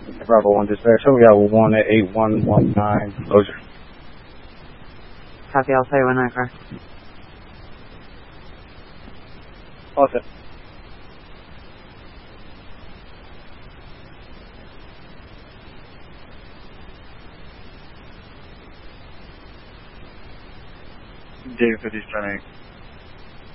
Bravo 1 dispatch. So we got 1 at 8119. Closure. Copy, Alpha 19 car. All set. David 50 Strike.